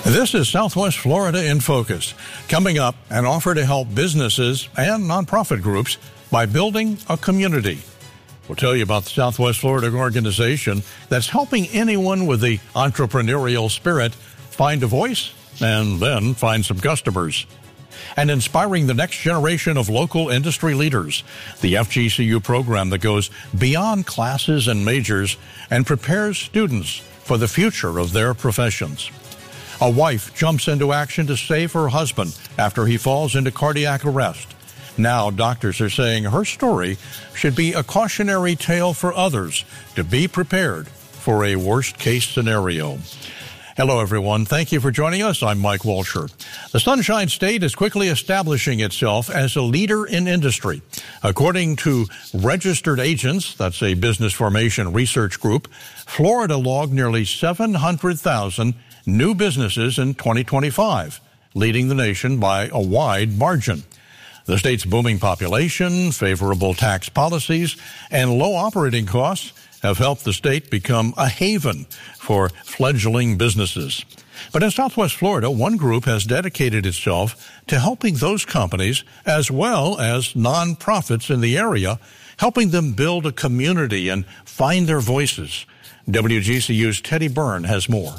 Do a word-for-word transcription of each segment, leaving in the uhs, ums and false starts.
This is Southwest Florida in Focus. Coming up, an offer to help businesses and nonprofit groups by building a community. We'll tell you about the Southwest Florida organization that's helping anyone with the entrepreneurial spirit find a voice and then find some customers. And inspiring the next generation of local industry leaders, the F G C U program that goes beyond classes and majors and prepares students for the future of their professions. A wife jumps into action to save her husband after he falls into cardiac arrest. Now doctors are saying her story should be a cautionary tale for others to be prepared for a worst-case scenario. Hello, everyone. Thank you for joining us. I'm Mike Walsher. The Sunshine State is quickly establishing itself as a leader in industry. According to Registered Agents, that's a business formation research group, Florida logged nearly seven hundred thousand new businesses in twenty twenty-five, leading the nation by a wide margin. The state's booming population, favorable tax policies, and low operating costs have helped the state become a haven for fledgling businesses. But in Southwest Florida, one group has dedicated itself to helping those companies as well as nonprofits in the area, helping them build a community and find their voices. W G C U's Teddy Byrne has more.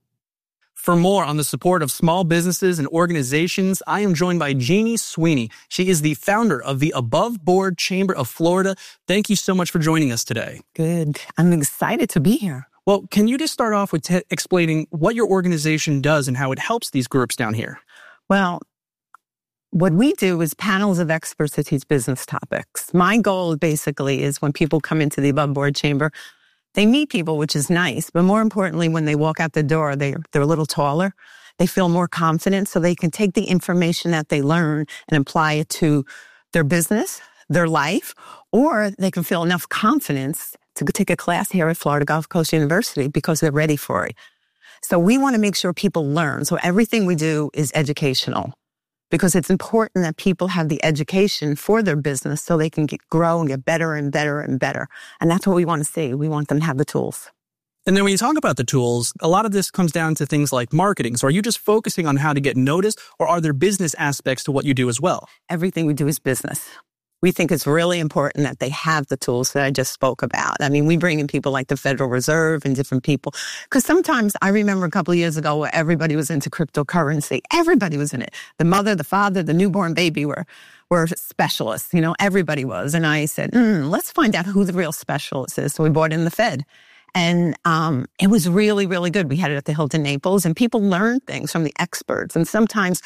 For more on the support of small businesses and organizations, I am joined by Jeannie Sweeney. She is the founder of the Above Board Chamber of Florida. Thank you so much for joining us today. Good. I'm excited to be here. Well, can you just start off with t- explaining what your organization does and how it helps these groups down here? Well, what we do is panels of experts that teach business topics. My goal basically is when people come into the Above Board Chamber, they meet people, which is nice, but more importantly, when they walk out the door, they, they're a little taller. They feel more confident, so they can take the information that they learn and apply it to their business, their life, or they can feel enough confidence to take a class here at Florida Gulf Coast University because they're ready for it. So we want to make sure people learn. So everything we do is educational, because it's important that people have the education for their business so they can get, grow and get better and better and better. And that's what we want to see. We want them to have the tools. And then when you talk about the tools, a lot of this comes down to things like marketing. So are you just focusing on how to get noticed, or are there business aspects to what you do as well? Everything we do is business. We think it's really important that they have the tools that I just spoke about. I mean, we bring in people like the Federal Reserve and different people. Because sometimes I remember a couple of years ago where everybody was into cryptocurrency. Everybody was in it. The mother, the father, the newborn baby were were specialists. You know, everybody was. And I said, mm, let's find out who the real specialist is. So we brought in the Fed. And um, it was really, really good. We had it at the Hilton Naples, and people learned things from the experts. And sometimes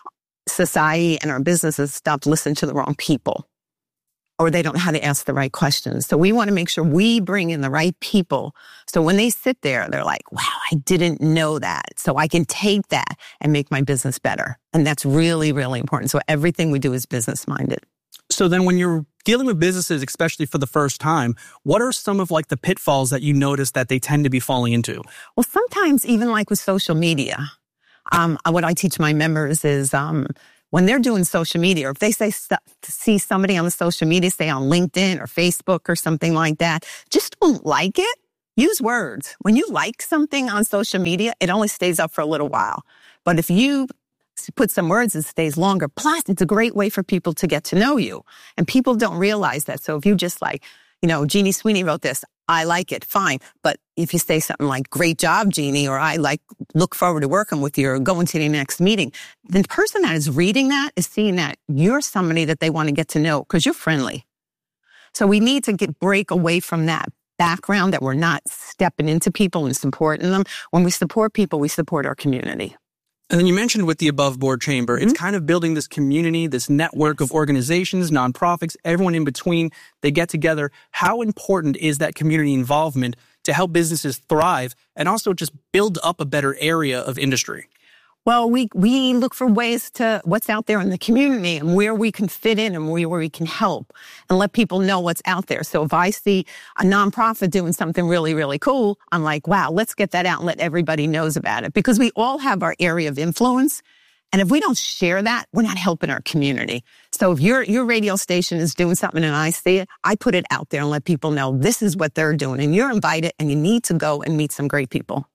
society and our businesses stopped listening to the wrong people, or they don't know how to ask the right questions. So we want to make sure we bring in the right people. So when they sit there, they're like, wow, I didn't know that. So I can take that and make my business better. And that's really, really important. So everything we do is business-minded. So then when you're dealing with businesses, especially for the first time, what are some of like the pitfalls that you notice that they tend to be falling into? Well, sometimes even like with social media, um, what I teach my members is, um, when they're doing social media, or if they say st- see somebody on the social media, say on LinkedIn or Facebook or something like that, just don't like it. Use words. When you like something on social media, it only stays up for a little while. But if you put some words, it stays longer. Plus, it's a great way for people to get to know you. And people don't realize that. So if you just like, you know, Jeannie Sweeney wrote this, I like it, fine. But if you say something like, great job, Jeannie, or I like, look forward to working with you, or going to the next meeting, the person that is reading that is seeing that you're somebody that they want to get to know because you're friendly. So we need to get break away from that background that we're not stepping into people and supporting them. When we support people, we support our community. And then you mentioned with the Above Board Chamber, it's mm-hmm. kind of building this community, this network of organizations, nonprofits, everyone in between. They get together. How important is that community involvement to help businesses thrive and also just build up a better area of industry? Well, we, we look for ways to what's out there in the community and where we can fit in and where, where we can help and let people know what's out there. So if I see a nonprofit doing something really, really cool, I'm like, wow, let's get that out and let everybody knows about it, because we all have our area of influence. And if we don't share that, we're not helping our community. So if your, your radio station is doing something and I see it, I put it out there and let people know this is what they're doing and you're invited and you need to go and meet some great people.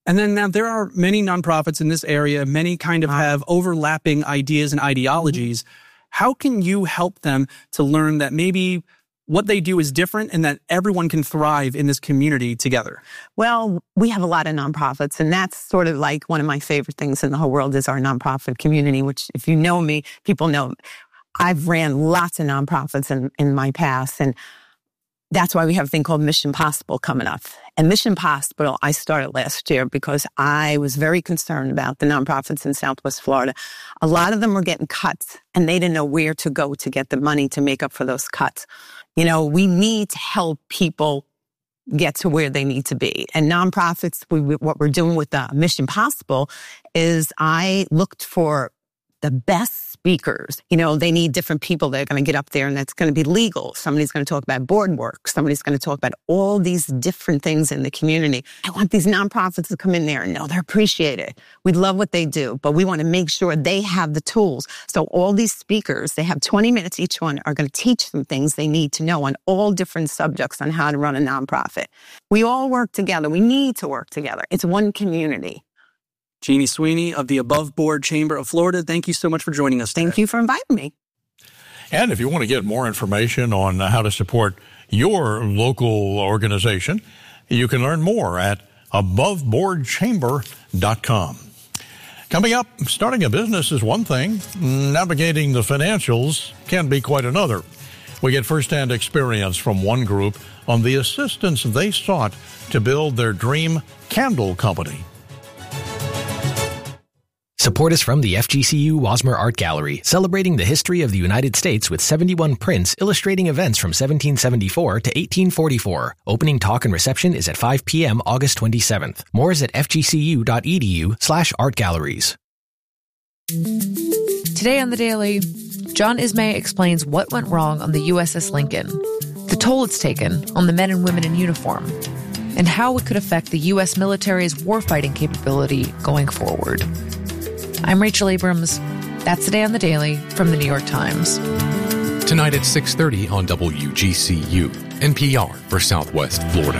And then now there are many nonprofits in this area. Many kind of have overlapping ideas and ideologies. How can you help them to learn that maybe what they do is different and that everyone can thrive in this community together? Well, we have a lot of nonprofits, and that's sort of like one of my favorite things in the whole world is our nonprofit community, which if you know me, people know I've ran lots of nonprofits in, in my past, and that's why we have a thing called Mission Possible coming up. And Mission Possible, I started last year because I was very concerned about the nonprofits in Southwest Florida. A lot of them were getting cuts, and they didn't know where to go to get the money to make up for those cuts. You know, we need to help people get to where they need to be. And nonprofits, we, what we're doing with the Mission Possible is I looked for the best speakers. You know, they need different people that are going to get up there, and that's going to be legal. Somebody's going to talk about board work. Somebody's going to talk about all these different things in the community. I want these nonprofits to come in there and know they're appreciated. We love what they do, but we want to make sure they have the tools. So all these speakers, they have twenty minutes each one, are going to teach them things they need to know on all different subjects on how to run a nonprofit. We all work together. We need to work together. It's one community. Jeannie Sweeney of the Above Board Chamber of Florida, thank you so much for joining us today. Thank you for inviting me. And if you want to get more information on how to support your local organization, you can learn more at above board chamber dot com. Coming up, starting a business is one thing. Navigating the financials can be quite another. We get firsthand experience from one group on the assistance they sought to build their dream candle company. Support is from the F G C U Wasmer Art Gallery, celebrating the history of the United States with seventy-one prints illustrating events from seventeen seventy-four to eighteen forty-four. Opening talk and reception is at five p.m. August twenty-seventh. More is at f g c u dot e d u slash art galleries. Today on The Daily, John Ismay explains what went wrong on the U S S Lincoln, the toll it's taken on the men and women in uniform, and how it could affect the U S military's warfighting capability going forward. I'm Rachel Abrams. That's Today on The Daily from The New York Times. Tonight at six thirty on W G C U, N P R for Southwest Florida.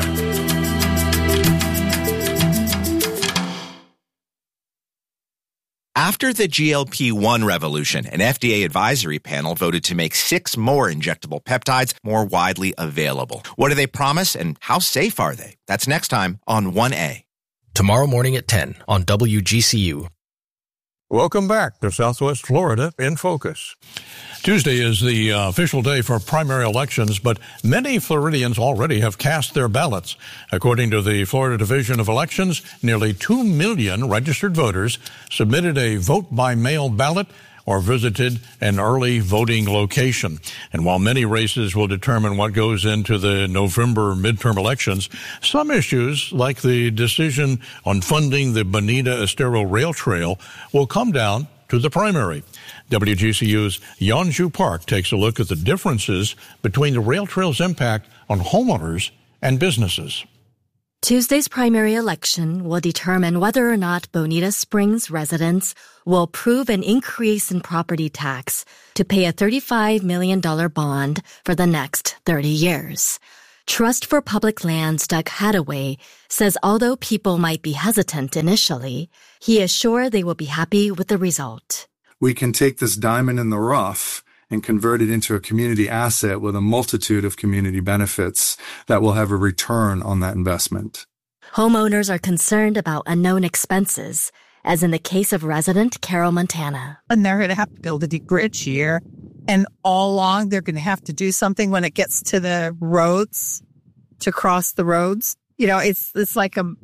After the G L P one revolution, an F D A advisory panel voted to make six more injectable peptides more widely available. What do they promise, and how safe are they? That's next time on one A. Tomorrow morning at ten on W G C U. Welcome back to Southwest Florida in Focus. Tuesday is the uh, official day for primary elections, but many Floridians already have cast their ballots. According to the Florida Division of Elections, nearly two million registered voters submitted a vote-by-mail ballot or visited an early voting location. And while many races will determine what goes into the November midterm elections, some issues, like the decision on funding the Bonita Estero Rail Trail, will come down to the primary. W G C U's Yeonju Park takes a look at the differences between the rail trail's impact on homeowners and businesses. Tuesday's primary election will determine whether or not Bonita Springs residents will approve an increase in property tax to pay a thirty-five million dollars bond for the next thirty years. Trust for Public Lands' Doug Hadaway says although people might be hesitant initially, he is sure they will be happy with the result. We can take this diamond in the rough and convert it into a community asset with a multitude of community benefits that will have a return on that investment. Homeowners are concerned about unknown expenses, as in the case of resident Carol Montana. And they're going to have to build a deep bridge here. And all along, they're going to have to do something when it gets to the roads, to cross the roads. You know, it's it's like a,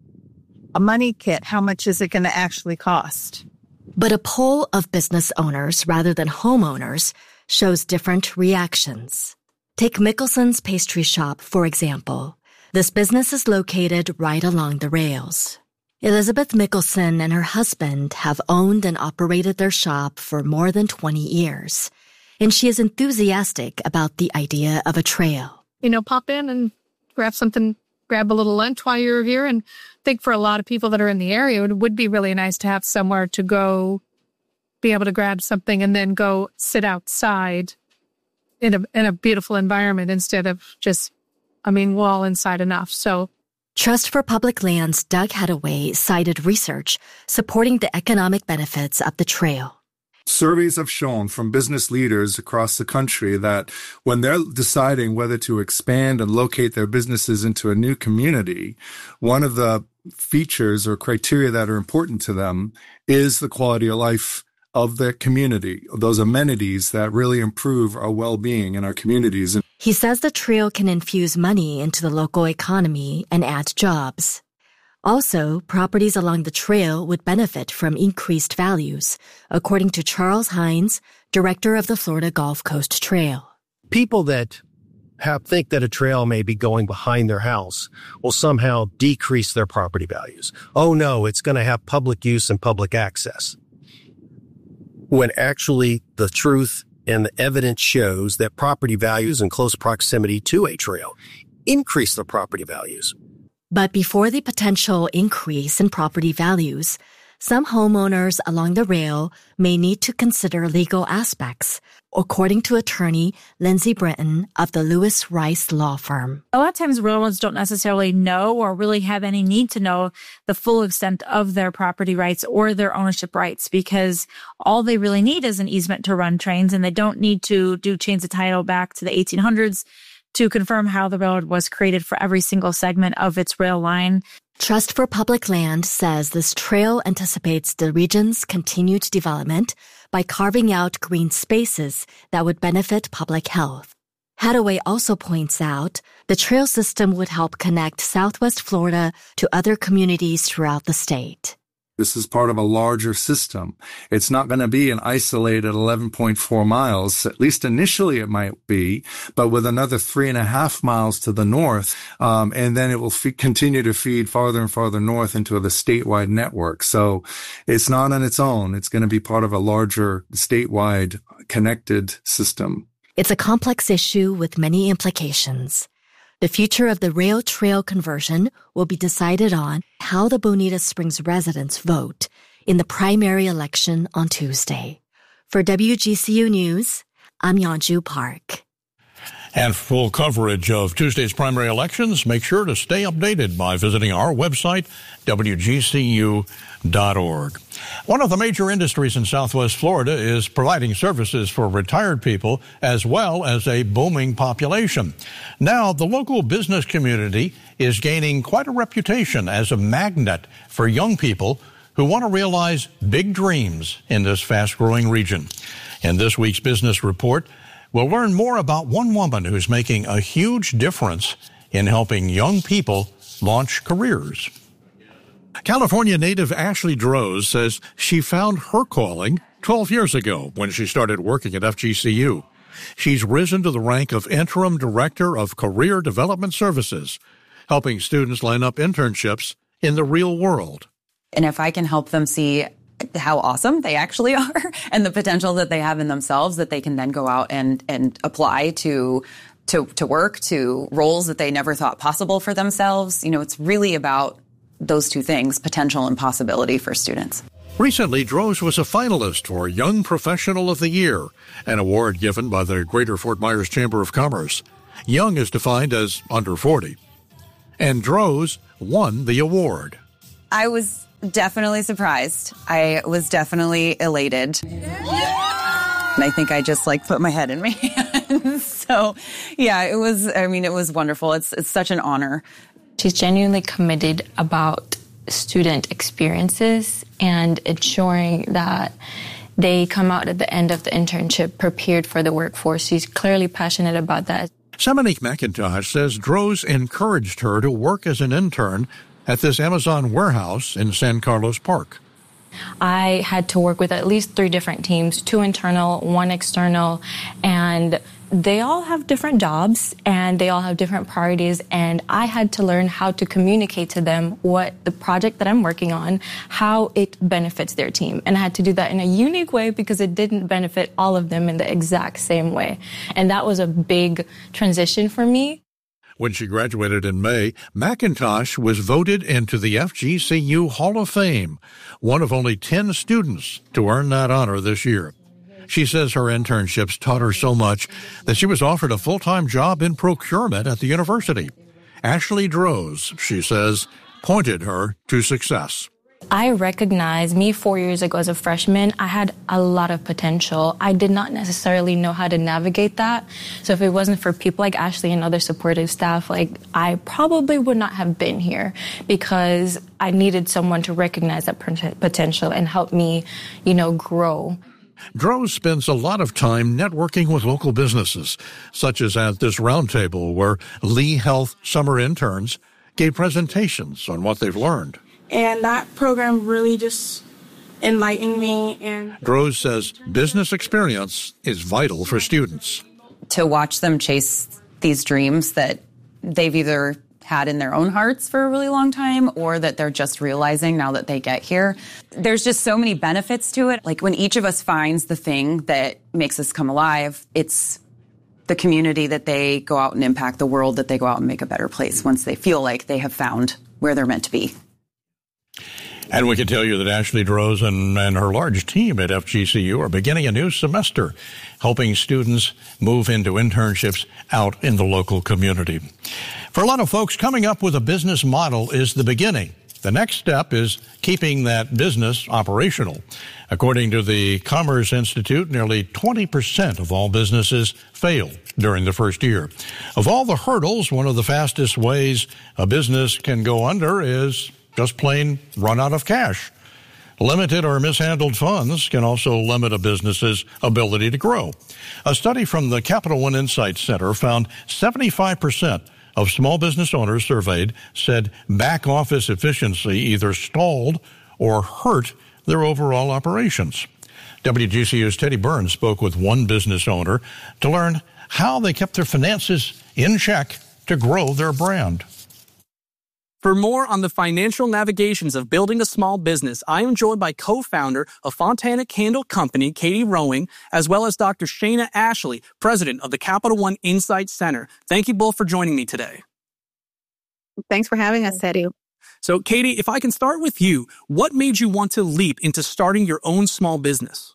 a money kit. How much is it going to actually cost? But a poll of business owners rather than homeowners shows different reactions. Take Mickelson's Pastry Shop, for example. This business is located right along the rails. Elizabeth Mickelson and her husband have owned and operated their shop for more than twenty years, and she is enthusiastic about the idea of a trail. You know, pop in and grab something, grab a little lunch while you're here, and I think for a lot of people that are in the area, it would be really nice to have somewhere to go, be able to grab something and then go sit outside in a in a beautiful environment instead of just, I mean, we're all inside enough. So Trust for Public Land's Doug Hadaway cited research supporting the economic benefits of the trail. Surveys have shown from business leaders across the country that when they're deciding whether to expand and locate their businesses into a new community, one of the features or criteria that are important to them is the quality of life of their community, those amenities that really improve our well-being in our communities. He says the trail can infuse money into the local economy and add jobs. Also, properties along the trail would benefit from increased values, according to Charles Hines, director of the Florida Gulf Coast Trail. People that have, think that a trail may be going behind their house will somehow decrease their property values. Oh no, it's going to have public use and public access. When actually the truth and the evidence shows that property values in close proximity to a trail increase the property values. But before the potential increase in property values, some homeowners along the rail may need to consider legal aspects, according to attorney Lindsay Britton of the Lewis Rice Law Firm. A lot of times railroads don't necessarily know or really have any need to know the full extent of their property rights or their ownership rights, because all they really need is an easement to run trains, and they don't need to do chains of title back to the eighteen hundreds to confirm how the railroad was created for every single segment of its rail line. Trust for Public Land says this trail anticipates the region's continued development by carving out green spaces that would benefit public health. Hadaway also points out the trail system would help connect Southwest Florida to other communities throughout the state. This is part of a larger system. It's not going to be an isolated eleven point four miles. At least initially it might be, but with another three and a half miles to the north, um, and then it will fe- continue to feed farther and farther north into the statewide network. So it's not on its own. It's going to be part of a larger statewide connected system. It's a complex issue with many implications. The future of the rail trail conversion will be decided on how the Bonita Springs residents vote in the primary election on Tuesday. For W G C U News, I'm Yeonju Park. And for full coverage of Tuesday's primary elections, make sure to stay updated by visiting our website, W G C U dot org. One of the major industries in Southwest Florida is providing services for retired people as well as a booming population. Now, the local business community is gaining quite a reputation as a magnet for young people who want to realize big dreams in this fast-growing region. In this week's Business Report, we'll learn more about one woman who's making a huge difference in helping young people launch careers. California native Ashley Droz says she found her calling twelve years ago when she started working at F G C U. She's risen to the rank of Interim Director of Career Development Services, helping students line up internships in the real world. And if I can help them see how awesome they actually are and the potential that they have in themselves, that they can then go out and, and apply to, to, to work, to roles that they never thought possible for themselves. You know, it's really about those two things, potential and possibility for students. Recently, Droz was a finalist for Young Professional of the Year, an award given by the Greater Fort Myers Chamber of Commerce. Young is defined as under forty. And Droz won the award. I was definitely surprised. I was definitely elated. Yeah! And I think I just like put my head in my hands. So, yeah, it was, I mean, it was wonderful. It's it's such an honor. She's genuinely committed about student experiences and ensuring that they come out at the end of the internship prepared for the workforce. She's clearly passionate about that. Seminique McIntosh says Droz encouraged her to work as an intern at this Amazon warehouse in San Carlos Park. I had to work with at least three different teams, two internal, one external, and they all have different jobs and they all have different priorities, and I had to learn how to communicate to them what the project that I'm working on, how it benefits their team. And I had to do that in a unique way because it didn't benefit all of them in the exact same way. And that was a big transition for me. When she graduated in May, McIntosh was voted into the F G C U Hall of Fame, one of only ten students to earn that honor this year. She says her internships taught her so much that she was offered a full-time job in procurement at the university. Ashley Droz, she says, pointed her to success. I recognized me four years ago as a freshman, I had a lot of potential. I did not necessarily know how to navigate that. So if it wasn't for people like Ashley and other supportive staff, like I probably would not have been here because I needed someone to recognize that potential and help me, you know, grow. Droz spends a lot of time networking with local businesses, such as at this roundtable where Lee Health summer interns gave presentations on what they've learned. And that program really just enlightened me. And Droz says business experience is vital for students. To watch them chase these dreams that they've either had in their own hearts for a really long time or that they're just realizing now that they get here. There's just so many benefits to it. Like when each of us finds the thing that makes us come alive, it's the community that they go out and impact, the world that they go out and make a better place once they feel like they have found where they're meant to be. And we can tell you that Ashley Droz and, and her large team at F G C U are beginning a new semester, helping students move into internships out in the local community. For a lot of folks, coming up with a business model is the beginning. The next step is keeping that business operational. According to the Commerce Institute, nearly twenty percent of all businesses fail during the first year. Of all the hurdles, one of the fastest ways a business can go under is just plain run out of cash. Limited or mishandled funds can also limit a business's ability to grow. A study from the Capital One Insight Center found seventy-five percent of small business owners surveyed said back office efficiency either stalled or hurt their overall operations. W G C U's Teddy Burns spoke with one business owner to learn how they kept their finances in check to grow their brand. For more on the financial navigations of building a small business, I am joined by co-founder of Fontana Candle Company, Katie Rowing, as well as Doctor Shana Ashley, president of the Capital One Insight Center. Thank you both for joining me today. Thanks for having us, Teddy. So, Katie, if I can start with you, what made you want to leap into starting your own small business?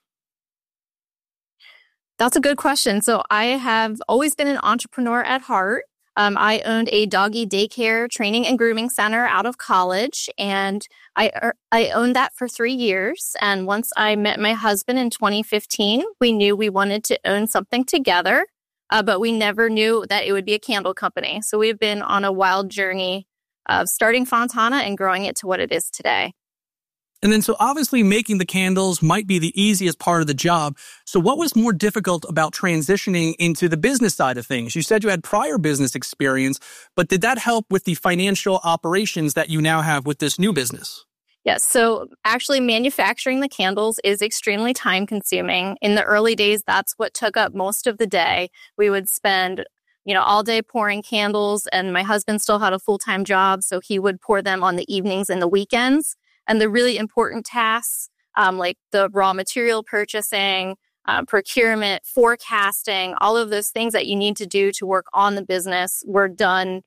That's a good question. So I have always been an entrepreneur at heart. Um, I owned a doggy daycare training and grooming center out of college, and I er, I owned that for three years. And once I met my husband in twenty fifteen, we knew we wanted to own something together, uh, but we never knew that it would be a candle company. So we've been on a wild journey of starting Fontana and growing it to what it is today. And then, so obviously making the candles might be the easiest part of the job. So what was more difficult about transitioning into the business side of things? You said you had prior business experience, but did that help with the financial operations that you now have with this new business? Yes. So actually manufacturing the candles is extremely time consuming. In the early days, that's what took up most of the day. We would spend you know, all day pouring candles, and my husband still had a full-time job, so he would pour them on the evenings and the weekends. And the really important tasks, um, like the raw material purchasing, uh, procurement, forecasting, all of those things that you need to do to work on the business were done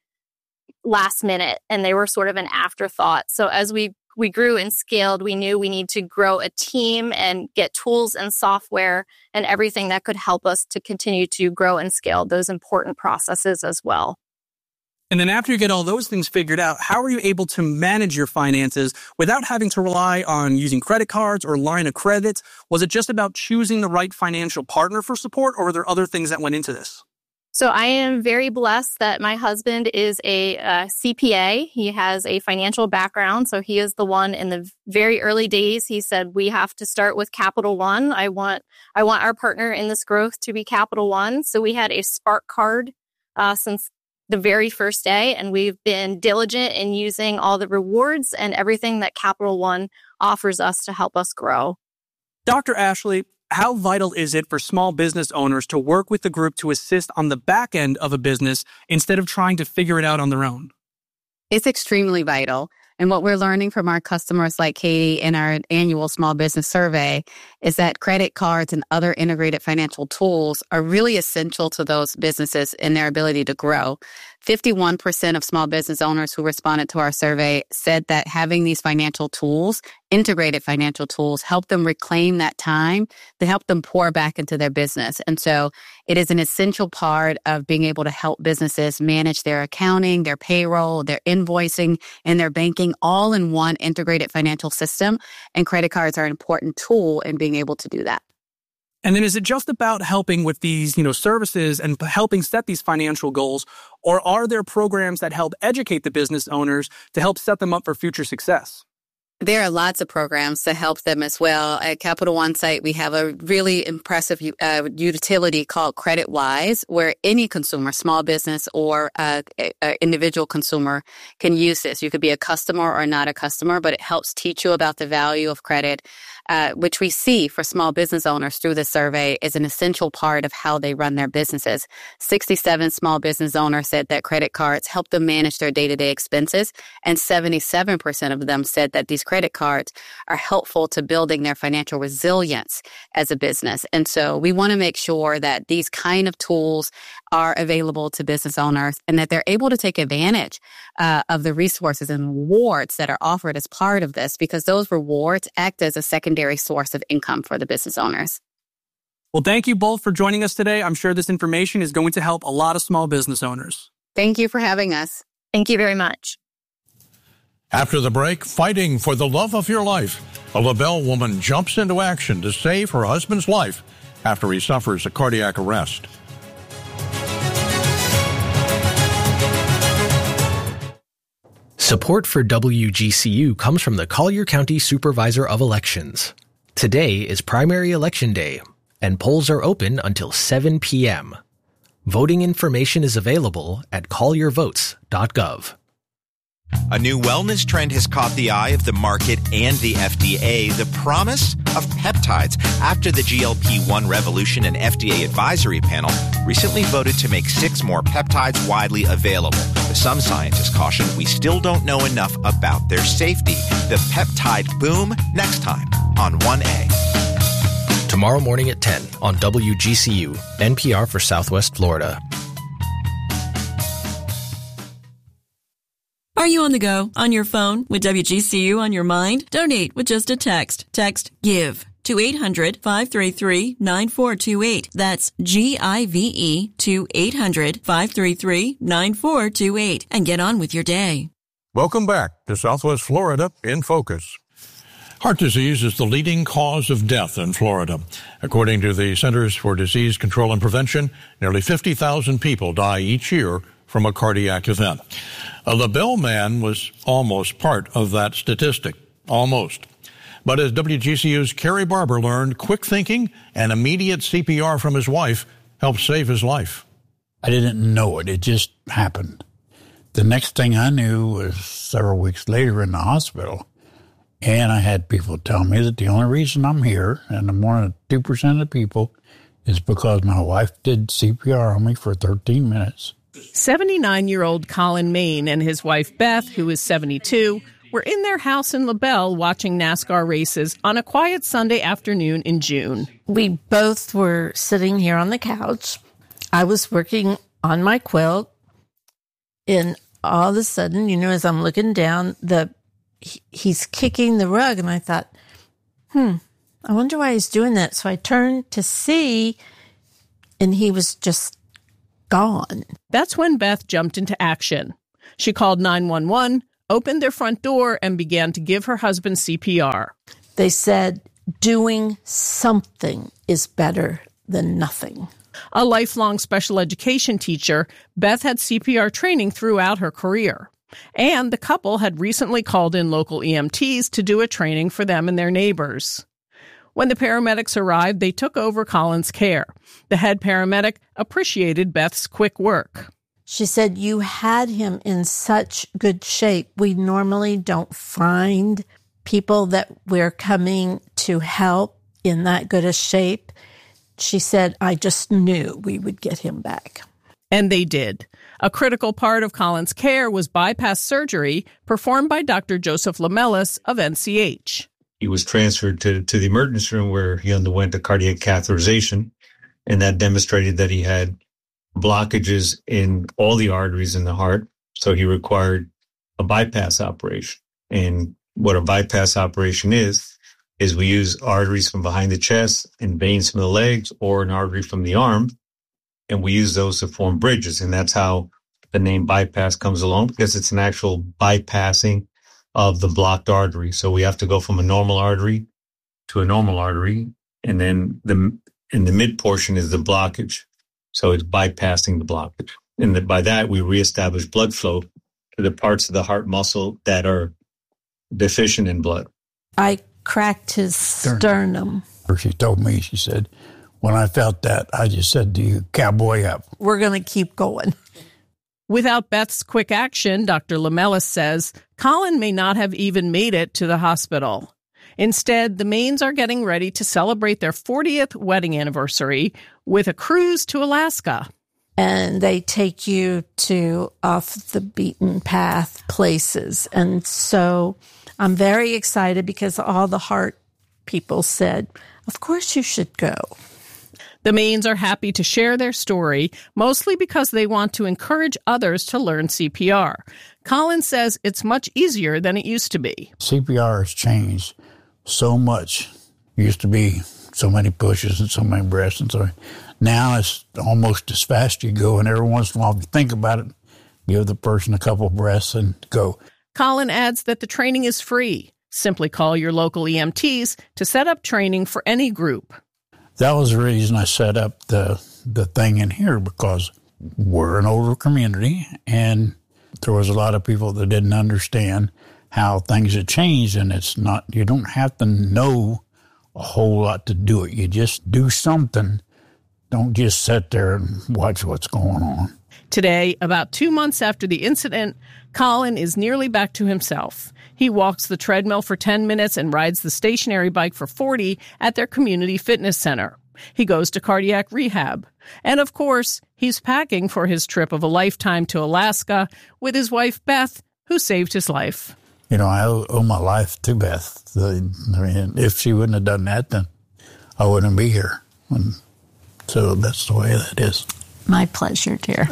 last minute, and they were sort of an afterthought. So as we we grew and scaled, we knew we need to grow a team and get tools and software and everything that could help us to continue to grow and scale those important processes as well. And then after you get all those things figured out, how are you able to manage your finances without having to rely on using credit cards or line of credit? Was it just about choosing the right financial partner for support, or were there other things that went into this? So I am very blessed that my husband is a uh, C P A. He has a financial background. So he is the one in the very early days. He said, we have to start with Capital One. I want I want our partner in this growth to be Capital One. So we had a Spark card uh, since the very first day, and we've been diligent in using all the rewards and everything that Capital One offers us to help us grow. Doctor Ashley, how vital is it for small business owners to work with the group to assist on the back end of a business instead of trying to figure it out on their own? It's extremely vital. And what we're learning from our customers like Katie in our annual small business survey is that credit cards and other integrated financial tools are really essential to those businesses in their ability to grow. fifty-one percent of small business owners who responded to our survey said that having these financial tools, integrated financial tools, help them reclaim that time to help them pour back into their business. And so it is an essential part of being able to help businesses manage their accounting, their payroll, their invoicing, and their banking all in one integrated financial system. And credit cards are an important tool in being able to do that. And then is it just about helping with these, you know, services and helping set these financial goals, or are there programs that help educate the business owners to help set them up for future success? There are lots of programs to help them as well. At Capital One site, we have a really impressive uh, utility called CreditWise, where any consumer, small business or uh, a individual consumer, can use this. You could be a customer or not a customer, but it helps teach you about the value of credit, uh, which we see for small business owners through the survey is an essential part of how they run their businesses. sixty-seven small business owners said that credit cards help them manage their day-to-day expenses, and seventy-seven percent of them said that these credit cards are helpful to building their financial resilience as a business. And so we want to make sure that these kind of tools are available to business owners and that they're able to take advantage uh, of the resources and rewards that are offered as part of this, because those rewards act as a secondary source of income for the business owners. Well, thank you both for joining us today. I'm sure this information is going to help a lot of small business owners. Thank you for having us. Thank you very much. After the break, fighting for the love of your life, a LaBelle woman jumps into action to save her husband's life after he suffers a cardiac arrest. Support for W G C U comes from the Collier County Supervisor of Elections. Today is primary election day, and polls are open until seven p.m. Voting information is available at collier votes dot gov. A new wellness trend has caught the eye of the market and the F D A, the promise of peptides. After the G L P one revolution, an F D A advisory panel recently voted to make six more peptides widely available. But some scientists caution we still don't know enough about their safety. The peptide boom, next time on one A. Tomorrow morning at ten on W G C U, N P R for Southwest Florida. Are you on the go, on your phone, with W G C U on your mind? Donate with just a text. Text GIVE to eight hundred, five three three, nine four two eight. That's G I V E to eight hundred, five three three, nine four two eight. And get on with your day. Welcome back to Southwest Florida in Focus. Heart disease is the leading cause of death in Florida. According to the Centers for Disease Control and Prevention, nearly fifty thousand people die each year from a cardiac event. A LaBelle man was almost part of that statistic. Almost. But as W G C U's Carrie Barber learned, quick thinking and immediate C P R from his wife helped save his life. I didn't know it. It just happened. The next thing I knew was several weeks later in the hospital. And I had people tell me that the only reason I'm here, and I'm one of the two percent of the people, is because my wife did C P R on me for thirteen minutes. seventy-nine-year-old Colin Main and his wife Beth, who is seventy-two, were in their house in LaBelle watching NASCAR races on a quiet Sunday afternoon in June. We both were sitting here on the couch. I was working on my quilt, and all of a sudden, you know, as I'm looking down, the he, he's kicking the rug, and I thought, hmm, I wonder why he's doing that. So I turned to see, and he was just gone. That's when Beth jumped into action. She called nine one one, opened their front door, and began to give her husband C P R. They said doing something is better than nothing. A lifelong special education teacher, Beth had C P R training throughout her career. And the couple had recently called in local E M Ts to do a training for them and their neighbors. When the paramedics arrived, they took over Colin's care. The head paramedic appreciated Beth's quick work. She said, you had him in such good shape. We normally don't find people that we're coming to help in that good a shape. She said, I just knew we would get him back. And they did. A critical part of Colin's care was bypass surgery performed by Doctor Joseph Lamelas of N C H. He was transferred to, to the emergency room where he underwent a cardiac catheterization, and that demonstrated that he had blockages in all the arteries in the heart. So he required a bypass operation. And what a bypass operation is, is we use arteries from behind the chest and veins from the legs or an artery from the arm. And we use those to form bridges. And that's how the name bypass comes along, because it's an actual bypassing of the blocked artery. So we have to go from a normal artery to a normal artery. And then the in the mid portion is the blockage. So it's bypassing the blockage. And the, by that, we reestablish blood flow to the parts of the heart muscle that are deficient in blood. I cracked his sternum. She told me, she said, when I felt that, I just said to you, cowboy up. We're going to keep going. Without Beth's quick action, Doctor Lamelas says, Colin may not have even made it to the hospital. Instead, the Mains are getting ready to celebrate their fortieth wedding anniversary with a cruise to Alaska. And they take you to off the beaten path places. And so I'm very excited because all the heart people said, of course you should go. The Mains are happy to share their story, mostly because they want to encourage others to learn C P R. Colin says it's much easier than it used to be. C P R has changed so much. It used to be so many pushes and so many breaths and so now it's almost as fast you go, and every once in a while, if you think about it, give the person a couple breaths and go. Colin adds that the training is free. Simply call your local E M Ts to set up training for any group. That was the reason I set up the the thing in here, because we're an older community, and there was a lot of people that didn't understand how things had changed, and it's not, you don't have to know a whole lot to do it. You just do something. Don't just sit there and watch what's going on. Today, about two months after the incident, Colin is nearly back to himself. He walks the treadmill for ten minutes and rides the stationary bike for forty at their community fitness center. He goes to cardiac rehab. And of course, he's packing for his trip of a lifetime to Alaska with his wife, Beth, who saved his life. You know, I owe, owe my life to Beth. The, I mean, if she wouldn't have done that, then I wouldn't be here. And so that's the way that is. My pleasure, dear.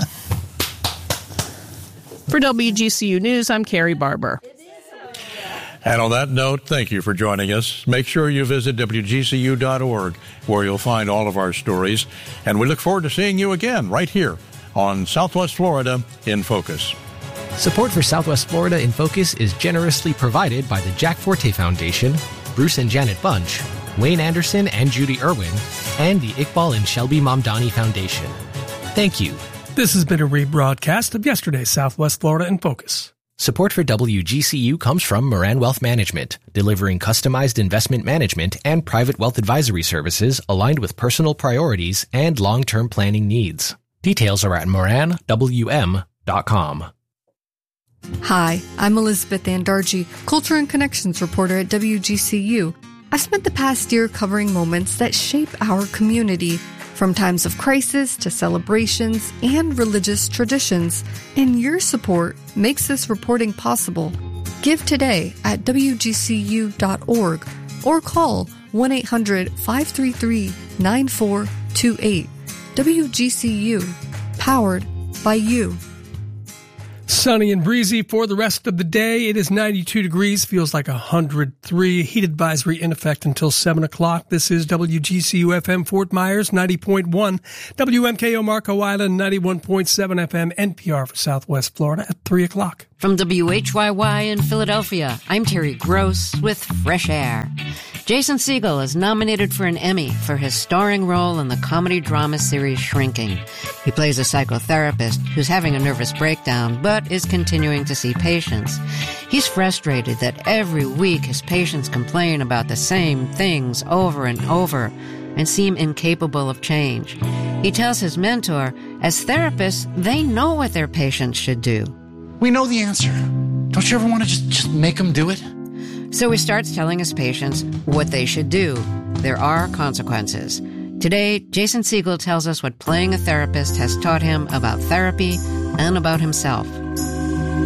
For W G C U News, I'm Carrie Barber. And on that note, thank you for joining us. Make sure you visit W G C U dot org, where you'll find all of our stories. And we look forward to seeing you again right here on Southwest Florida in Focus. Support for Southwest Florida in Focus is generously provided by the Jack Forte Foundation, Bruce and Janet Bunch, Wayne Anderson and Judy Irwin, and the Iqbal and Shelby Mamdani Foundation. Thank you. This has been a rebroadcast of yesterday's Southwest Florida in Focus. Support for W G C U comes from Moran Wealth Management, delivering customized investment management and private wealth advisory services aligned with personal priorities and long-term planning needs. Details are at moran w m dot com. Hi, I'm Elizabeth Andarji, Culture and Connections reporter at W G C U. I've spent the past year covering moments that shape our community, from times of crisis to celebrations and religious traditions, and your support makes this reporting possible. Give today at w g c u dot org or call one eight hundred five three three nine four two eight. W G C U, powered by you. Sunny and breezy for the rest of the day. It is ninety-two degrees, feels like one hundred three. Heat advisory in effect until seven o'clock. This is W G C U F M Fort Myers, ninety point one. W M K O Marco Island, ninety-one point seven F M. N P R for Southwest Florida at three o'clock. From W H Y Y in Philadelphia, I'm Terry Gross with Fresh Air. Jason Segel is nominated for an Emmy for his starring role in the comedy drama series Shrinking. He plays a psychotherapist who's having a nervous breakdown but is continuing to see patients. He's frustrated that every week his patients complain about the same things over and over and seem incapable of change. He tells his mentor, as therapists, they know what their patients should do. We know the answer. Don't you ever want to just, just make them do it? So he starts telling his patients what they should do. There are consequences. Today, Jason Segel tells us what playing a therapist has taught him about therapy and about himself.